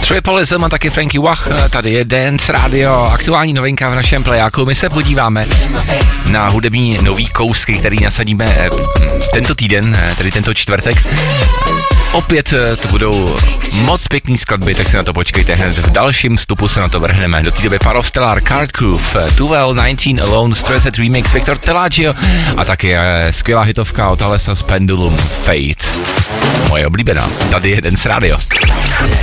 Tripolism a taky Frankie Wach, tady je Dance Radio, aktuální novinka v našem plejáku. My se podíváme na hudební nový kousky, který nasadíme tento týden, tedy tento čtvrtek. Opět to budou moc pěkný skladby, tak si na to počkejte, hned v dalším vstupu se na to vrhneme. Do té doby Parostellar, Card Groove, 1219 Alone, Stressed Remix, Victor Telaggio a taky skvělá hitovka od Alessa z Pendulum, Fate. Moje oblíbená, tady je Dance Radio.